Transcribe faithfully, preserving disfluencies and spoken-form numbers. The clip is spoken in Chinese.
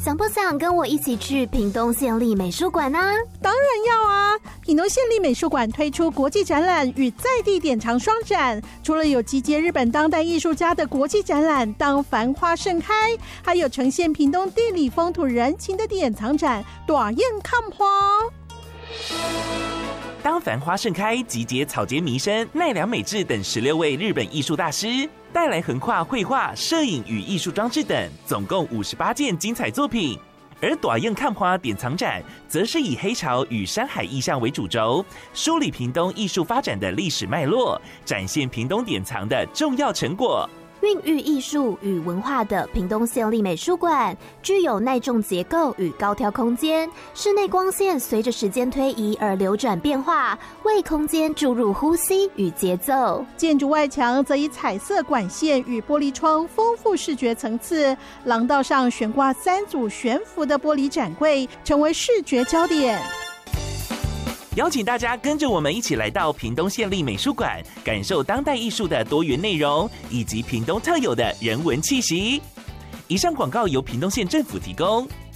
想不想跟我一起去屏东县立美术馆呢？ 当然要啊！屏东县立美术馆推出国际展览与在地典藏双展，除了有集结日本当代艺术家的国际展览《当繁花盛开》，还有呈现屏东地理风土人情的典藏展《大雁看花》。 当繁花盛开，集结草间弥生、奈良美智等十六位日本艺术大师，带来横跨绘画、摄影与艺术装置等，总共五十八件精彩作品。而大雁看花典藏展，则是以黑潮与山海意象为主轴，梳理屏东艺术发展的历史脉络，展现屏东典藏的重要成果。 孕育艺术与文化的屏东县立美术馆，具有耐重结构与高挑空间，室内光线随着时间推移而流转变化，为空间注入呼吸与节奏。 建筑外墙则以彩色管线与玻璃窗丰富视觉层次，廊道上悬挂三组悬浮的玻璃展柜，成为视觉焦点。 邀请大家跟着我们一起来到屏东县立美术馆，感受当代艺术的多元内容，以及屏东特有的人文气息。以上广告由屏东县政府提供。